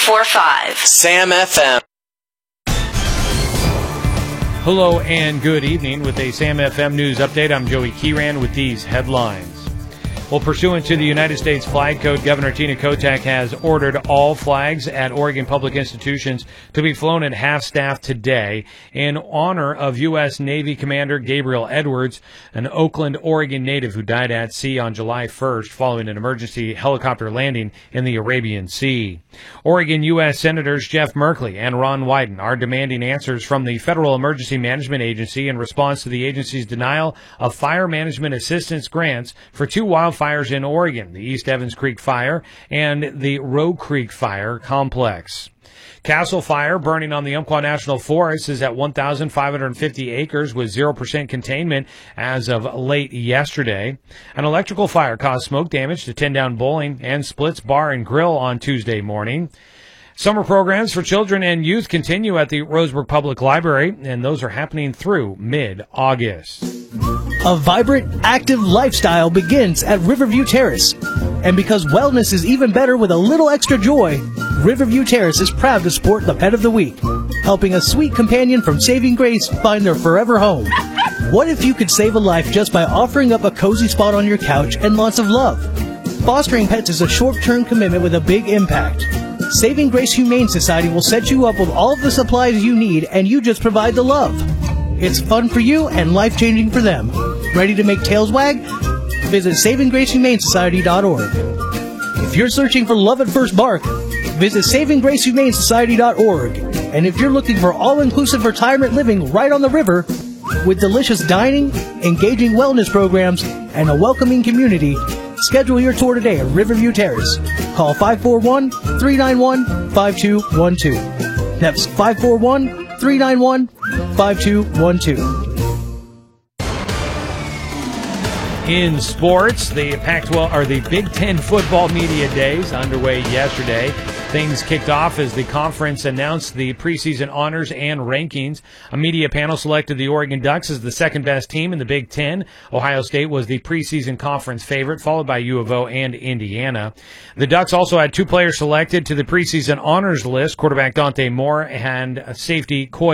104.5 Sam FM. Hello and good evening. With a Sam FM News Update, I'm Joey Kieran with these headlines. Well, pursuant to the United States Flag Code, Governor Tina Kotek has ordered all flags at Oregon public institutions to be flown at half-staff today in honor of U.S. Navy Commander Gabriel Edwards, an Oakland, Oregon native who died at sea on July 1st following an emergency helicopter landing in the Arabian Sea. Oregon U.S. Senators Jeff Merkley and Ron Wyden are demanding answers from the Federal Emergency Management Agency in response to the agency's denial of fire management assistance grants for two wildfires in Oregon, the East Evans Creek Fire and the Roe Creek Fire complex. Castle Fire, burning on the Umpqua National Forest, is at 1,550 acres with 0% containment as of late yesterday. An electrical fire caused smoke damage to 10 Down Bowling and Splits Bar and Grill on Tuesday morning. Summer programs for children and youth continue at the Roseburg Public Library, and those are happening through mid-August. A vibrant, active lifestyle begins at Riverview Terrace. And because wellness is even better with a little extra joy, Riverview Terrace is proud to support the Pet of the Week, helping a sweet companion from Saving Grace find their forever home. What if you could save a life just by offering up a cozy spot on your couch and lots of love? Fostering pets is a short-term commitment with a big impact. Saving Grace Humane Society will set you up with all of the supplies you need, and you just provide the love. It's fun for you and life-changing for them. Ready to make tails wag? Visit SavingGraceHumaneSociety.org. If you're searching for love at first bark, visit SavingGraceHumaneSociety.org. And if you're looking for all-inclusive retirement living right on the river, with delicious dining, engaging wellness programs, and a welcoming community, schedule your tour today at Riverview Terrace. Call 541-391-5212. That's 541-391-5212. In sports, the Pac-12 or the Big Ten football media days underway yesterday. Things kicked off as the conference announced the preseason honors and rankings. A media panel selected the Oregon Ducks as the second-best team in the Big Ten. Ohio State was the preseason conference favorite, followed by U of O and Indiana. The Ducks also had two players selected to the preseason honors list, quarterback Dante Moore and safety Coy